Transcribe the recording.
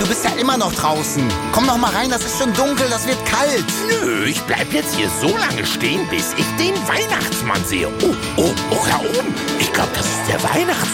du bist ja immer noch draußen. Komm noch mal rein, das ist schon dunkel, das wird kalt. Nö, ich bleib jetzt hier so lange stehen, bis ich den Weihnachtsmann sehe. Oh, da oben. Ich glaube, das ist der Weihnachtsmann.